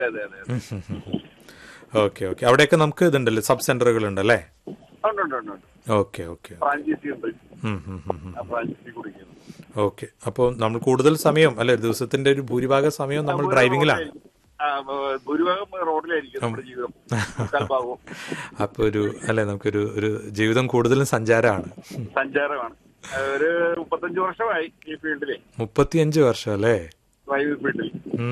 അതെ അതെ. Okay okay. അവിടെയൊക്കെ നമുക്ക് ഇതുണ്ടല്ലേ, സബ് സെന്ററുകൾ ഉണ്ടല്ലേ? ഉണ്ട് ഉണ്ട് ഉണ്ട് ഉണ്ട്. Okay okay. ഫ്രാഞ്ചൈസി ഉണ്ട്. ആ ഫ്രാഞ്ചൈസി കുടിക്കുന്നു. ഓക്കെ. അപ്പോൾ നമ്മൾ കൂടുതൽ സമയം അല്ലെ, ദിവസത്തിന്റെ ഒരു ഭൂരിഭാഗം സമയം നമ്മൾ ഡ്രൈവിംഗിലാണ്. ഭൂരിഭാഗം റോഡിലായിരിക്കും നമ്മുടെ ജീവിതം, മുക്കാൽ ഭാഗവും. അപ്പൊ ഒരു അല്ലെ, നമുക്കൊരു ഒരു ജീവിതം കൂടുതലും സഞ്ചാരമാണ്. സഞ്ചാരമാണ്. ഒരു 35 വർഷമായി ഈ ഫീൽഡിലെ. 35 വർഷം അല്ലേ? ഡ്രൈവിംഗ് ഫീൽഡിൽ.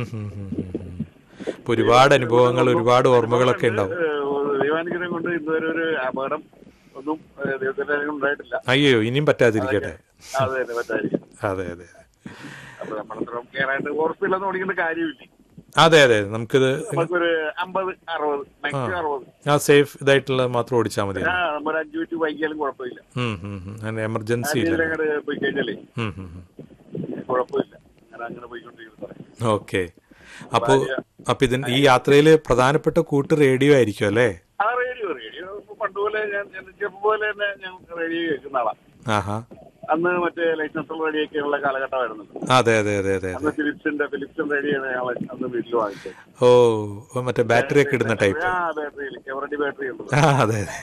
ഒരുപാട് അനുഭവങ്ങൾ, ഒരുപാട് ഓർമ്മകളൊക്കെ ഉണ്ടാവും. ദൈവാനുഗ്രഹം കൊണ്ട് ഇതുവരെ ഒരു അപകടം ഒന്നും ദൈവത്തിന്റെ ഉണ്ടായിട്ടില്ല. അയ്യോ, ഇനിയും പറ്റാതിരിക്കട്ടെ. അതെ പറ്റാതിരിക്കും. അതെ അതെ. അപ്പൊ നമ്മളത്ര കെയറായിട്ട് ഓവർ സ്പീഡിലൊന്നും ഓടിക്കേണ്ട കാര്യമില്ല. അതെ അതെ. നമുക്കൊരു 50-60 മാക്സിമം 60 ആ സേഫ് ഇതായിട്ടുള്ള മാത്രം ഓടിച്ചാൽ മതി. നമ്മൾ 5 മിനിറ്റ് വൈകിയാലും കുഴപ്പമില്ല. എമർജൻസി പോയി കഴിഞ്ഞാലേ കുഴപ്പമില്ല. അങ്ങനെ പോയിക്കൊണ്ടിരിക്കുന്നത്. ഓക്കെ. അപ്പൊ ഈ യാത്രയില് പ്രധാനപ്പെട്ട കൂട്ട് റേഡിയോ ആയിരിക്കും അല്ലേ? ആ റേഡിയോ പണ്ടുപോലെ ഞാൻ ചെറുപ്പം പോലെ തന്നെ ഞാൻ റേഡിയോ കേൾക്കുന്ന ആളാണ്. അന്ന് മറ്റേ ലൈസൻസ് റേഡിയോയൊക്കെയുള്ള കാലഘട്ടമായിരുന്നു. അതെ അതെ അതെ അതെ. അന്ന് ഫിലിപ്സിൻ റേഡിയോ അന്ന് വീട്ടിൽ വാങ്ങിച്ചത്. ഓ, മറ്റേ ബാറ്ററി ഒക്കെ ഇടുന്ന ടൈപ്പ്. ബാറ്ററിയിൽ എവറഡി ബാറ്ററി ഉണ്ട്. അതെ അതെ.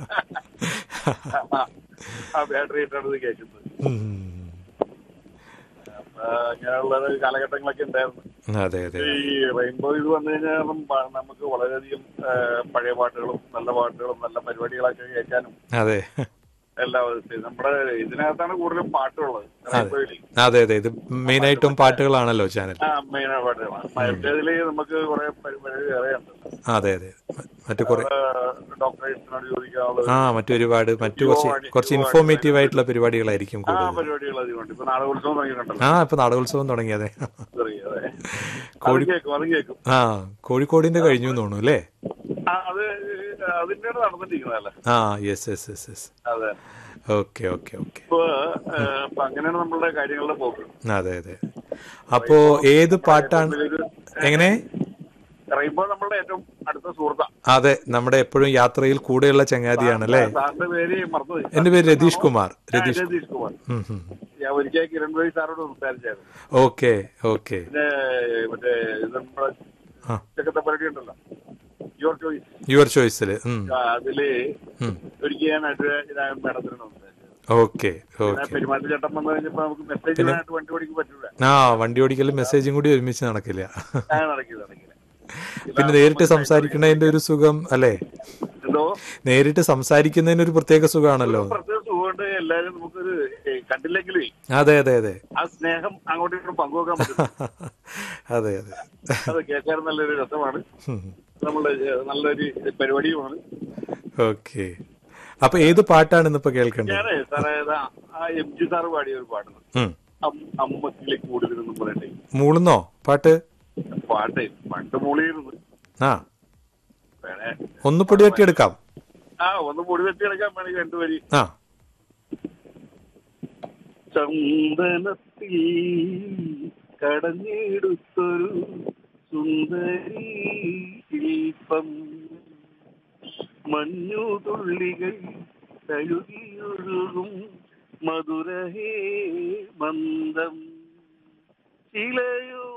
ആ ബാറ്ററി ഇട്ടാണ് കേൾക്കുന്നത്. അങ്ങനെയുള്ള കാലഘട്ടങ്ങളൊക്കെ ഉണ്ടായിരുന്നു. അതെ അതെ. ഈ റെയിൻബോ ഇത് വന്നു കഴിഞ്ഞാൽ നമുക്ക് വളരെയധികം പഴയ പാട്ടുകളും നല്ല പാട്ടുകളും നല്ല പരിപാടികളൊക്കെ കേൾക്കാനും അതെ എല്ലാ നമ്മുടെ ഇതിനകത്താണ് കൂടുതലും പാട്ടുള്ളത്. അതെ അതെ. ഇത് മെയിൻ ആയിട്ടും പാട്ടുകളാണല്ലോ ചാനൽ. മെയിനായ പാട്ടുകളാണ്. മറ്റേതില് നമുക്ക് കുറെ പരിപാടി വേറെ ഉണ്ടല്ലോ. അതെ അതെ. മറ്റു കുറെ ഡോക്ടേഴ്സിനോട് ചോദിക്കാനുള്ളത്, ഒരുപാട് കുറച്ച് ഇൻഫോർമേറ്റീവ് ആയിട്ടുള്ള പരിപാടികളായിരിക്കും പരിപാടികൾ അതുകൊണ്ട് ഇപ്പൊ നാടകോത്സവം തുടങ്ങിയിട്ടുണ്ടല്ലോ. ഇപ്പൊ നാടകോത്സവം തുടങ്ങിയതെ. കോഴിക്കോടിന്റെ കഴിഞ്ഞു തോന്നുന്നു അല്ലേ? അത് അതിന്റെ നടന്നിരിക്കുന്നതല്ലേ? Yes yes yes yes. അതെ. Okay okay okay. അങ്ങനെയാണ് നമ്മളുടെ കാര്യങ്ങളുടെ പോക്ക്. അതെ അതെ. അപ്പോ ഏത് പാട്ടാണ്? എങ്ങനെ? റെയിൻബോ നമ്മളുടെ ഏറ്റവും അടുത്ത സുഹൃത്താണ്. അതെ, നമ്മുടെ എപ്പോഴും യാത്രയിൽ കൂടെയുള്ള ചങ്ങാതിയാണല്ലേ? സാറിന്റെ പേര് മറന്നു. എന്റെ പേര് രതീഷ് കുമാർ. രതീഷ് കുമാർ. ഞാൻ ഒരിക്കൽ കിരൺ ഭായി സാറോട് സംസാരിച്ചായിരുന്നു. Okay okay. പിന്നെ മറ്റേ നമ്മുടെ ചെക്കത്തെ പരിപാടി ഉണ്ടല്ലോ, യുവർ ചോയ്സില്. അതില് ഒരിക്കൽ ഞാൻ മേഡത്തിന് സംസാരിച്ചത്. Okay okay. പെരുമാറ്റച്ചട്ടം വന്നു കഴിഞ്ഞപ്പോ നമുക്ക് മെസ്സേജ് വണ്ടി ഓടിക്കാൻ പറ്റൂല. വണ്ടി ഓടിക്കലും മെസ്സേജും കൂടി ഒരുമിച്ച് നടക്കില്ല. നടക്കില്ല. പിന്നെ നേരിട്ട് സംസാരിക്കുന്നതിന്റെ ഒരു സുഖം അല്ലേ? നേരിട്ട് സംസാരിക്കുന്നതിന് ഒരു പ്രത്യേക സുഖമാണല്ലോ. പ്രത്യേക സുഖമുണ്ട്. എല്ലാരും നമുക്കൊരു കണ്ടില്ലെങ്കിലും അതെ അതെ അതെ, ആ സ്നേഹം അങ്ങോട്ടും ഇങ്ങോട്ടും പങ്കുവെക്കാൻ പറ്റും. അതെ അതെ. അത് കേൾക്കാൻ നല്ലൊരു രസമാണ്. നമ്മള് നല്ലൊരു പരിപാടിയുമാണ്. ഓക്കെ. അപ്പൊ ഏത് പാട്ടാണ് ഇന്നിപ്പോ കേൾക്കേണ്ടത്? ഞാനേ സാറേ MG സാറ് പാടിയ ഒരു പാട്ടുണ്ട്, അമ്മക്കിലേക്ക് കൂടുതലെന്നും പറയട്ടെ. മൂളുന്നോ പാട്ട്? പണ്ട് മൂളിയിരുന്നു. ഒന്ന് പൊടി തട്ടിയെടുക്കാം. ഒന്ന് പൊടി തട്ടിയെടുക്കാൻ വേണമെങ്കിൽ 2 വരി. ചന്ദനത്തിൽ കടഞ്ഞെടുത്തൊരു സുന്ദരി ശില്പം, മഞ്ഞുതുള്ളികൾ തഴുകിയൊഴുകും മധുരഹേ മന്ദം, ചിലയോ